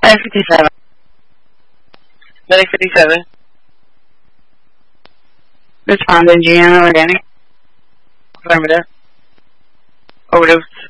557. Medic 57. Responding, Gianna Organic. Affirmative. Overdose.